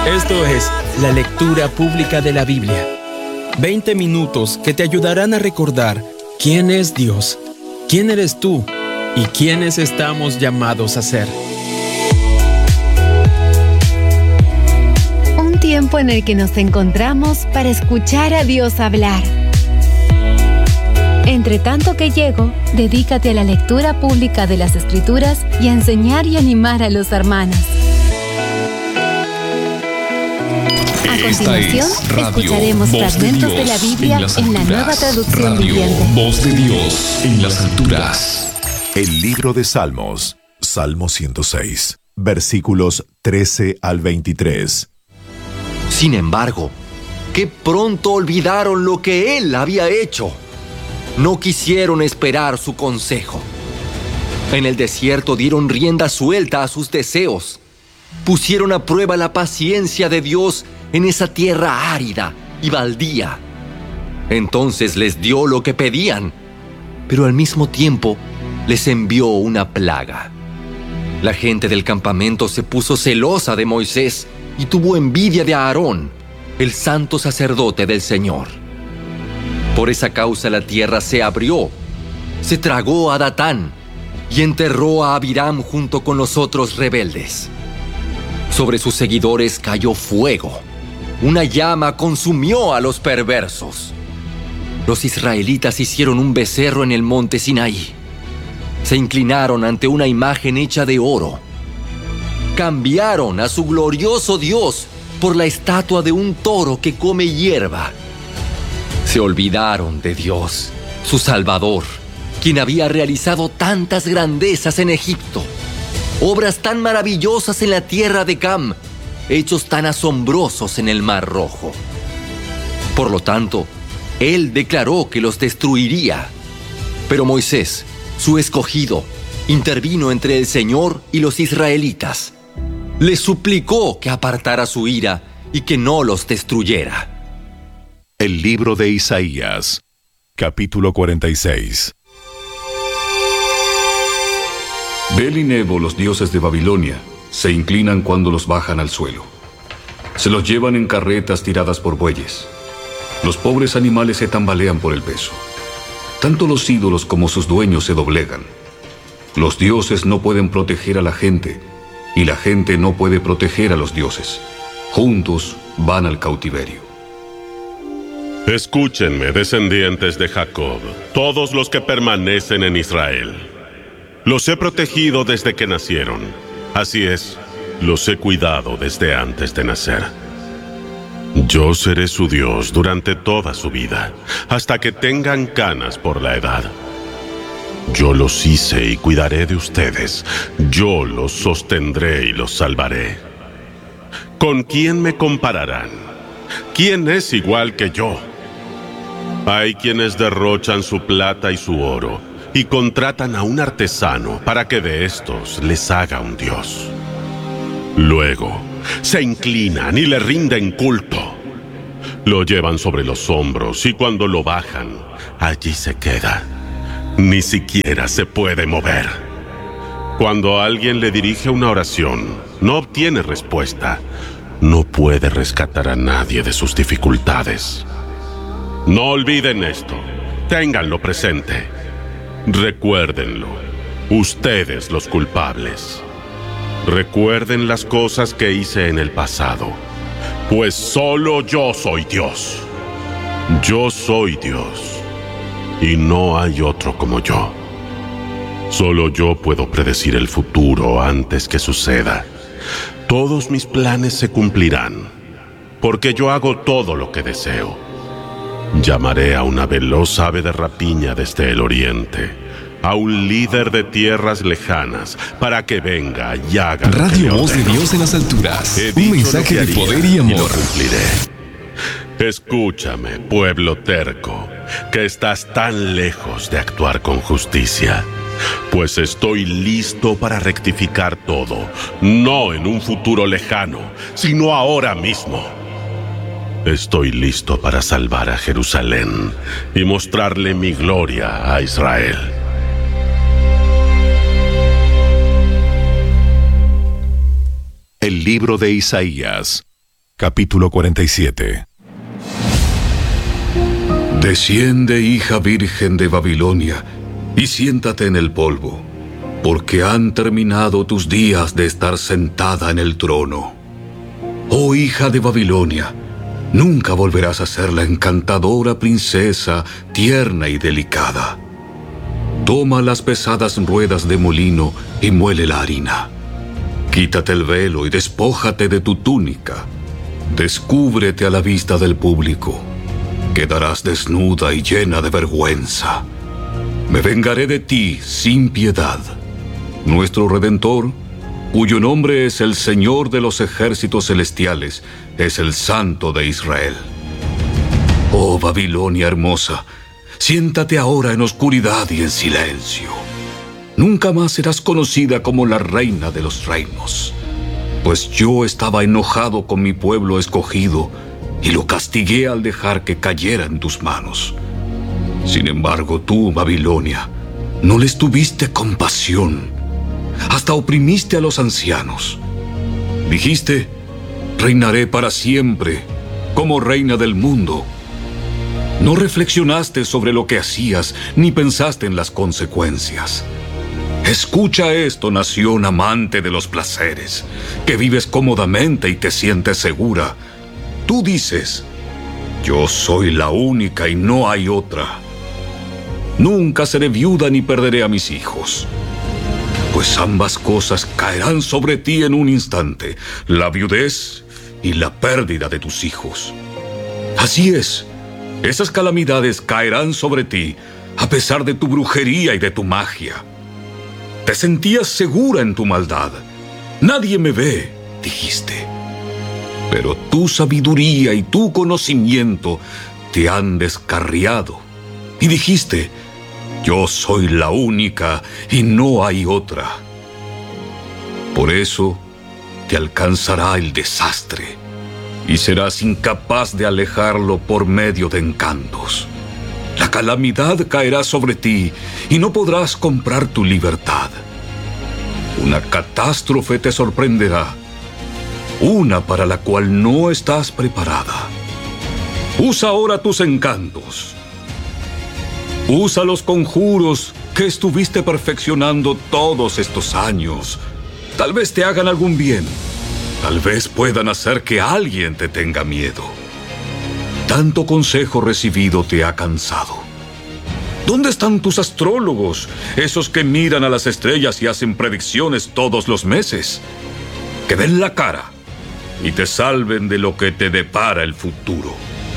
Esto es la lectura pública de la Biblia. 20 minutos que te ayudarán a recordar quién es Dios, quién eres tú y quiénes estamos llamados a ser. Un tiempo en el que nos encontramos para escuchar a Dios hablar. Entre tanto que llego, dedícate a la lectura pública de las Escrituras y a enseñar y animar a los hermanos. A continuación, escucharemos fragmentos de la Biblia en la Nueva Traducción Viviente. Voz de Dios en las alturas. El libro de Salmos, Salmo 106, versículos 13 al 23. Sin embargo, qué pronto olvidaron lo que Él había hecho. No quisieron esperar su consejo. En el desierto dieron rienda suelta a sus deseos. Pusieron a prueba la paciencia de Dios en esa tierra árida y baldía. Entonces les dio lo que pedían, pero al mismo tiempo les envió una plaga. La gente del campamento se puso celosa de Moisés y tuvo envidia de Aarón, el santo sacerdote del Señor. Por esa causa la tierra se abrió, se tragó a Datán y enterró a Abiram junto con los otros rebeldes. Sobre sus seguidores cayó fuego. Una llama consumió a los perversos. Los israelitas hicieron un becerro en el monte Sinaí. Se inclinaron ante una imagen hecha de oro. Cambiaron a su glorioso Dios por la estatua de un toro que come hierba. Se olvidaron de Dios, su Salvador, quien había realizado tantas grandezas en Egipto, obras tan maravillosas en la tierra de Cam, hechos tan asombrosos en el Mar Rojo. Por lo tanto, Él declaró que los destruiría. Pero Moisés, su escogido, intervino entre el Señor y los israelitas. Le suplicó que apartara su ira y que no los destruyera. El libro de Isaías, capítulo 46. Bel y Nebo, los dioses de Babilonia, se inclinan cuando los bajan al suelo. Se los llevan en carretas tiradas por bueyes. Los pobres animales se tambalean por el peso. Tanto los ídolos como sus dueños se doblegan. Los dioses no pueden proteger a la gente, y la gente no puede proteger a los dioses. Juntos van al cautiverio. Escúchenme, descendientes de Jacob, todos los que permanecen en Israel. Los he protegido desde que nacieron. Así es, los he cuidado desde antes de nacer. Yo seré su Dios durante toda su vida, hasta que tengan canas por la edad. Yo los hice y cuidaré de ustedes. Yo los sostendré y los salvaré. ¿Con quién me compararán? ¿Quién es igual que yo? Hay quienes derrochan su plata y su oro y contratan a un artesano para que de estos les haga un dios. Luego, se inclinan y le rinden culto. Lo llevan sobre los hombros y cuando lo bajan, allí se queda. Ni siquiera se puede mover. Cuando alguien le dirige una oración, no obtiene respuesta. No puede rescatar a nadie de sus dificultades. No olviden esto. Ténganlo presente. Recuérdenlo. Ustedes los culpables. Recuerden las cosas que hice en el pasado. Pues solo yo soy Dios. Yo soy Dios. Y no hay otro como yo. Solo yo puedo predecir el futuro antes que suceda. Todos mis planes se cumplirán, porque yo hago todo lo que deseo. Llamaré a una veloz ave de rapiña desde el oriente, a un líder de tierras lejanas, para que venga y haga Radio Voz de Dios en las alturas. Un mensaje de poder y amor. Y lo cumpliré. Escúchame, pueblo terco, que estás tan lejos de actuar con justicia. Pues estoy listo para rectificar todo, no en un futuro lejano, sino ahora mismo. Estoy listo para salvar a Jerusalén y mostrarle mi gloria a Israel. El libro de Isaías, capítulo 47. Desciende, hija virgen de Babilonia, y siéntate en el polvo, porque han terminado tus días de estar sentada en el trono. Oh hija de Babilonia, nunca volverás a ser la encantadora princesa, tierna y delicada. Toma las pesadas ruedas de molino y muele la harina. Quítate el velo y despójate de tu túnica. Descúbrete a la vista del público. Quedarás desnuda y llena de vergüenza. Me vengaré de ti sin piedad. Nuestro Redentor, cuyo nombre es el Señor de los ejércitos celestiales, es el Santo de Israel. Oh Babilonia hermosa, siéntate ahora en oscuridad y en silencio. Nunca más serás conocida como la reina de los reinos, pues yo estaba enojado con mi pueblo escogido y lo castigué al dejar que cayera en tus manos. Sin embargo, tú, Babilonia, no les tuviste compasión. Hasta oprimiste a los ancianos. Dijiste, reinaré para siempre, como reina del mundo. No reflexionaste sobre lo que hacías, ni pensaste en las consecuencias. Escucha esto, nación amante de los placeres, que vives cómodamente y te sientes segura. Tú dices, yo soy la única y no hay otra. Nunca seré viuda ni perderé a mis hijos. Pues ambas cosas caerán sobre ti en un instante, la viudez y la pérdida de tus hijos. Así es, esas calamidades caerán sobre ti, a pesar de tu brujería y de tu magia. Te sentías segura en tu maldad. Nadie me ve, dijiste. Pero tu sabiduría y tu conocimiento te han descarriado. Y dijiste, yo soy la única y no hay otra. Por eso te alcanzará el desastre y serás incapaz de alejarlo por medio de encantos. La calamidad caerá sobre ti y no podrás comprar tu libertad. Una catástrofe te sorprenderá, una para la cual no estás preparada. Usa ahora tus encantos. Usa los conjuros que estuviste perfeccionando todos estos años. Tal vez te hagan algún bien. Tal vez puedan hacer que alguien te tenga miedo. Tanto consejo recibido te ha cansado. ¿Dónde están tus astrólogos? Esos que miran a las estrellas y hacen predicciones todos los meses. Que den la cara y te salven de lo que te depara el futuro.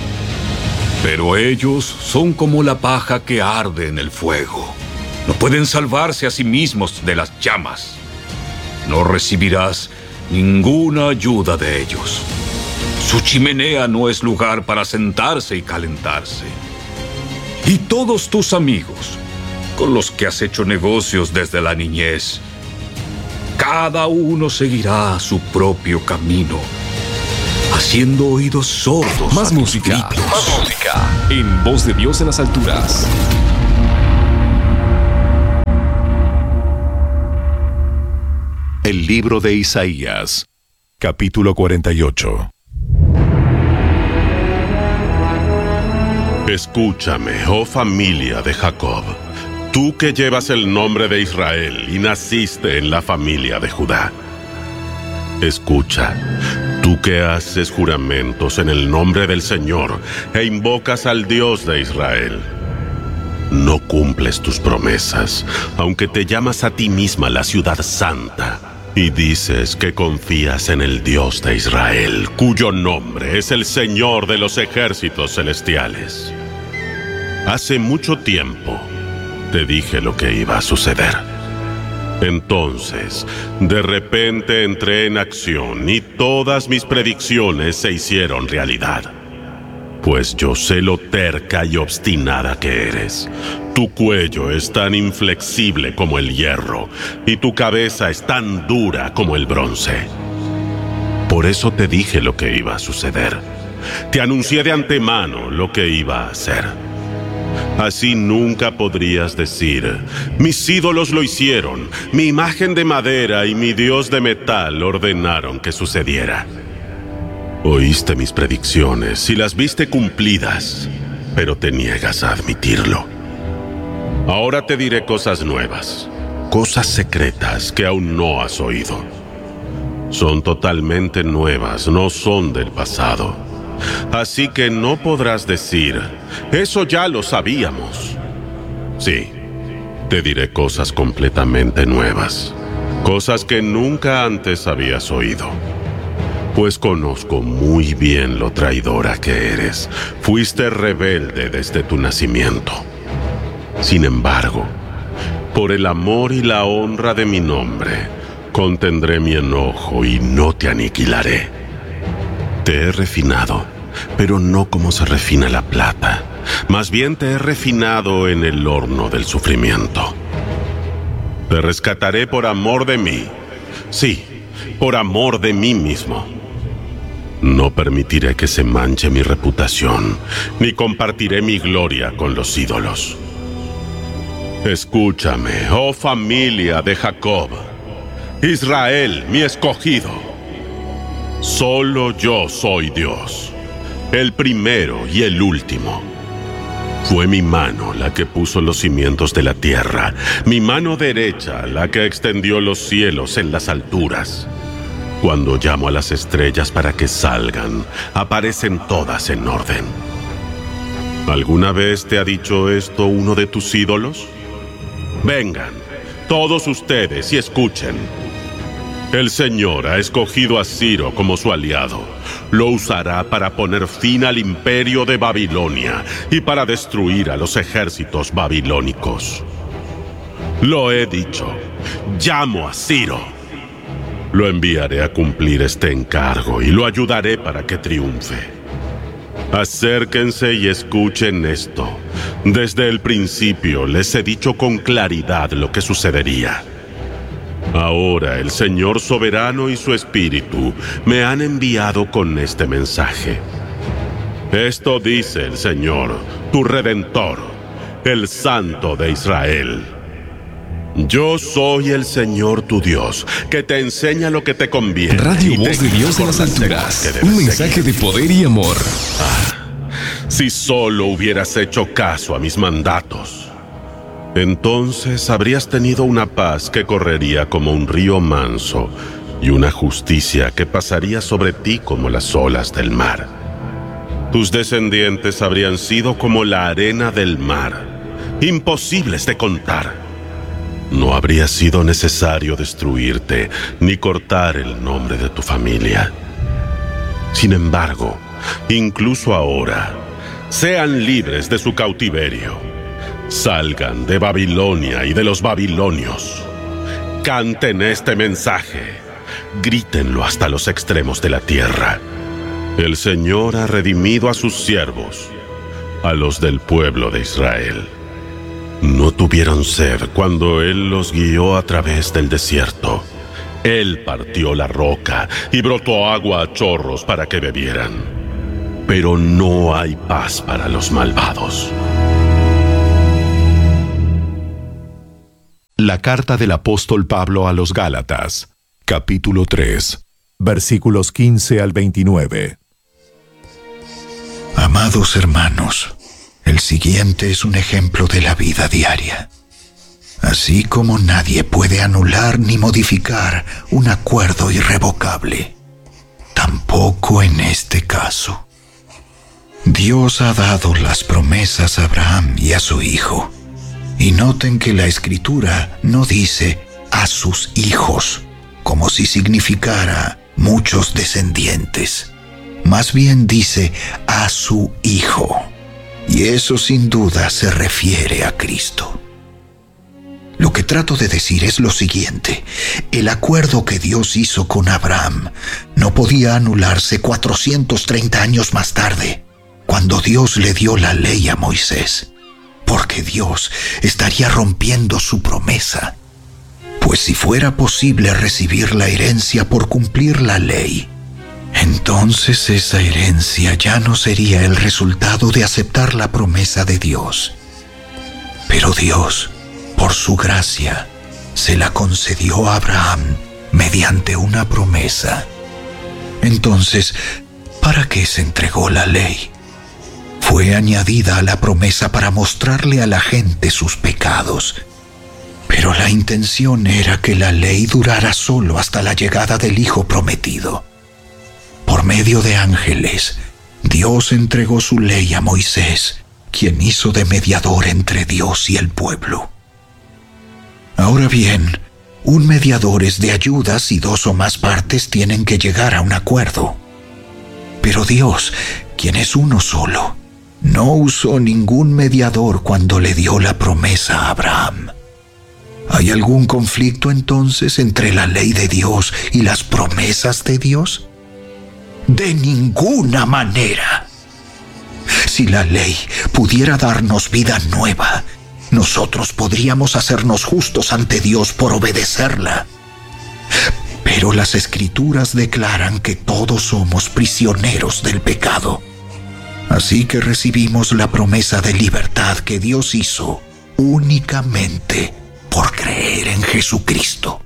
Pero ellos son como la paja que arde en el fuego. No pueden salvarse a sí mismos de las llamas. No recibirás ninguna ayuda de ellos. Su chimenea no es lugar para sentarse y calentarse. Y todos tus amigos, con los que has hecho negocios desde la niñez, cada uno seguirá su propio camino, haciendo oídos sordos. Más música, más música. En Voz de Dios en las alturas. El libro de Isaías, capítulo 48. Escúchame, oh familia de Jacob, tú que llevas el nombre de Israel y naciste en la familia de Judá. Escucha, tú que haces juramentos en el nombre del Señor e invocas al Dios de Israel. No cumples tus promesas, aunque te llamas a ti misma la ciudad santa, y dices que confías en el Dios de Israel, cuyo nombre es el Señor de los ejércitos celestiales. Hace mucho tiempo te dije lo que iba a suceder. Entonces, de repente entré en acción y todas mis predicciones se hicieron realidad. Pues yo sé lo terca y obstinada que eres. Tu cuello es tan inflexible como el hierro y tu cabeza es tan dura como el bronce. Por eso te dije lo que iba a suceder. Te anuncié de antemano lo que iba a hacer. Así nunca podrías decir, mis ídolos lo hicieron, mi imagen de madera y mi dios de metal ordenaron que sucediera. Oíste mis predicciones y las viste cumplidas, pero te niegas a admitirlo. Ahora te diré cosas nuevas, cosas secretas que aún no has oído. Son totalmente nuevas, no son del pasado. Así que no podrás decir, eso ya lo sabíamos. Sí, te diré cosas completamente nuevas, cosas que nunca antes habías oído. Pues conozco muy bien lo traidora que eres. Fuiste rebelde desde tu nacimiento. Sin embargo, por el amor y la honra de mi nombre, contendré mi enojo y no te aniquilaré. Te he refinado, pero no como se refina la plata. Más bien te he refinado en el horno del sufrimiento. Te rescataré por amor de mí. Sí, por amor de mí mismo. No permitiré que se manche mi reputación, ni compartiré mi gloria con los ídolos. Escúchame, oh familia de Jacob, Israel, mi escogido. Solo yo soy Dios, el primero y el último. Fue mi mano la que puso los cimientos de la tierra, mi mano derecha la que extendió los cielos en las alturas. Cuando llamo a las estrellas para que salgan, aparecen todas en orden. ¿Alguna vez te ha dicho esto uno de tus ídolos? Vengan, todos ustedes, y escuchen. El Señor ha escogido a Ciro como su aliado. Lo usará para poner fin al imperio de Babilonia y para destruir a los ejércitos babilónicos. Lo he dicho, llamo a Ciro. Lo enviaré a cumplir este encargo y lo ayudaré para que triunfe. Acérquense y escuchen esto. Desde el principio les he dicho con claridad lo que sucedería. Ahora el Señor soberano y su Espíritu me han enviado con este mensaje. Esto dice el Señor, tu Redentor, el Santo de Israel. Yo soy el Señor tu Dios, que te enseña lo que te conviene. Radio Voz de Dios en las alturas. Un mensaje de poder y amor. Si solo hubieras hecho caso a mis mandatos, entonces habrías tenido una paz que correría como un río manso y una justicia que pasaría sobre ti como las olas del mar. Tus descendientes habrían sido como la arena del mar, imposibles de contar. No habría sido necesario destruirte ni cortar el nombre de tu familia. Sin embargo, incluso ahora, sean libres de su cautiverio. Salgan de Babilonia y de los babilonios. Canten este mensaje. Grítenlo hasta los extremos de la tierra. El Señor ha redimido a sus siervos, a los del pueblo de Israel. No tuvieron sed cuando Él los guió a través del desierto. Él partió la roca y brotó agua a chorros para que bebieran. Pero no hay paz para los malvados. La carta del apóstol Pablo a los Gálatas, capítulo 3, versículos 15 al 29. Amados hermanos, el siguiente es un ejemplo de la vida diaria. Así como nadie puede anular ni modificar un acuerdo irrevocable, tampoco en este caso. Dios ha dado las promesas a Abraham y a su hijo. Y noten que la Escritura no dice a sus hijos, como si significara muchos descendientes. Más bien dice a su Hijo. Y eso sin duda se refiere a Cristo. Lo que trato de decir es lo siguiente. El acuerdo que Dios hizo con Abraham no podía anularse 430 años más tarde, cuando Dios le dio la ley a Moisés, porque Dios estaría rompiendo su promesa. Pues si fuera posible recibir la herencia por cumplir la ley, entonces esa herencia ya no sería el resultado de aceptar la promesa de Dios. Pero Dios, por su gracia, se la concedió a Abraham mediante una promesa. Entonces, ¿Para qué se entregó la ley? Fue añadida a la promesa para mostrarle a la gente sus pecados. Pero la intención era que la ley durara solo hasta la llegada del Hijo prometido. Por medio de ángeles, Dios entregó su ley a Moisés, quien hizo de mediador entre Dios y el pueblo. Ahora bien, un mediador es de ayuda si dos o más partes tienen que llegar a un acuerdo. Pero Dios, quien es uno solo, no usó ningún mediador cuando le dio la promesa a Abraham. ¿Hay algún conflicto entonces entre la ley de Dios y las promesas de Dios? De ninguna manera. Si la ley pudiera darnos vida nueva, nosotros podríamos hacernos justos ante Dios por obedecerla. Pero las Escrituras declaran que todos somos prisioneros del pecado. Así que recibimos la promesa de libertad que Dios hizo únicamente por creer en Jesucristo.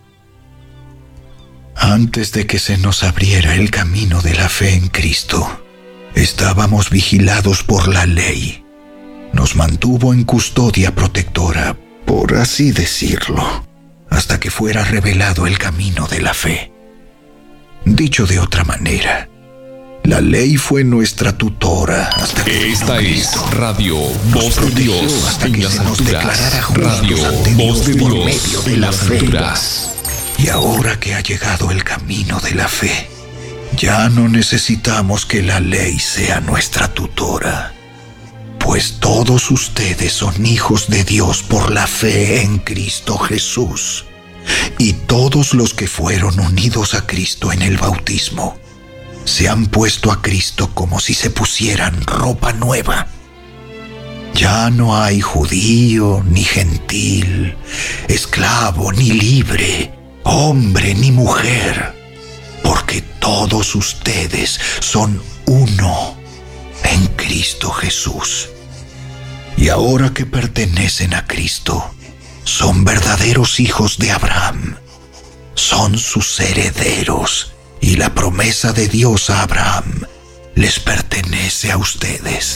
Antes de que se nos abriera el camino de la fe en Cristo, estábamos vigilados por la ley. Nos mantuvo en custodia protectora, por así decirlo, hasta que fuera revelado el camino de la fe. Dicho de otra manera, la ley fue nuestra tutora hasta que esta es Radio Voz de Dios hasta en que las se nos alturas. declarara justos Radio ante Voz de Dios por Dios medio de en la las fe. alturas. Y ahora que ha llegado el camino de la fe, ya no necesitamos que la ley sea nuestra tutora, pues todos ustedes son hijos de Dios por la fe en Cristo Jesús. Y todos los que fueron unidos a Cristo en el bautismo se han puesto a Cristo como si se pusieran ropa nueva. Ya no hay judío ni gentil, esclavo ni libre, hombre ni mujer, porque todos ustedes son uno en Cristo Jesús. Y ahora que pertenecen a Cristo, son verdaderos hijos de Abraham, son sus herederos, y la promesa de Dios a Abraham les pertenece a ustedes.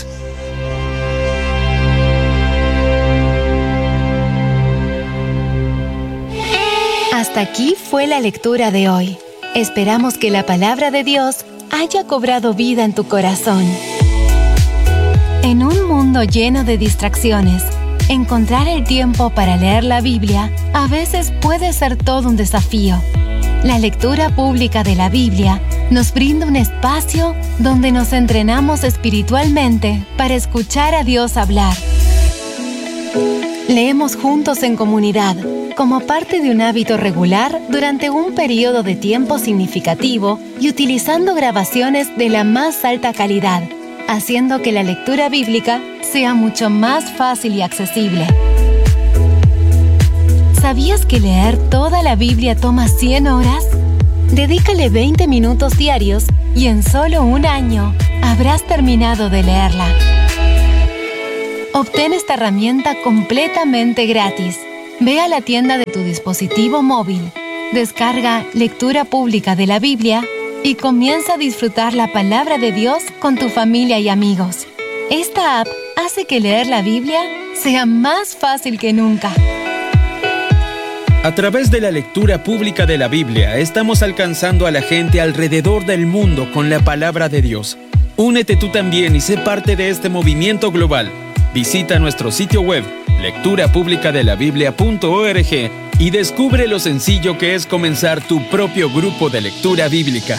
Hasta aquí fue la lectura de hoy. Esperamos que la palabra de Dios haya cobrado vida en tu corazón. En un mundo lleno de distracciones, encontrar el tiempo para leer la Biblia a veces puede ser todo un desafío. La lectura pública de la Biblia nos brinda un espacio donde nos entrenamos espiritualmente para escuchar a Dios hablar. Leemos juntos en comunidad, como parte de un hábito regular durante un periodo de tiempo significativo y utilizando grabaciones de la más alta calidad, haciendo que la lectura bíblica sea mucho más fácil y accesible. ¿Sabías que leer toda la Biblia toma 100 horas? Dedícale 20 minutos diarios y en solo un año habrás terminado de leerla. Obtén esta herramienta completamente gratis. Ve a la tienda de tu dispositivo móvil, descarga Lectura Pública de la Biblia y comienza a disfrutar la palabra de Dios con tu familia y amigos. Esta app hace que leer la Biblia sea más fácil que nunca. A través de la lectura pública de la Biblia, estamos alcanzando a la gente alrededor del mundo con la palabra de Dios. Únete tú también y sé parte de este movimiento global. Visita nuestro sitio web, lecturapublicadelabiblia.org, y descubre lo sencillo que es comenzar tu propio grupo de lectura bíblica.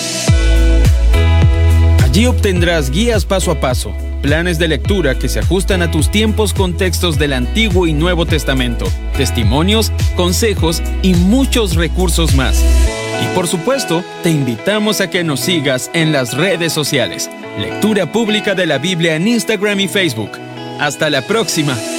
Allí obtendrás guías paso a paso, planes de lectura que se ajustan a tus tiempos con textos del Antiguo y Nuevo Testamento, testimonios, consejos y muchos recursos más. Y por supuesto, te invitamos a que nos sigas en las redes sociales. Lectura Pública de la Biblia en Instagram y Facebook. ¡Hasta la próxima!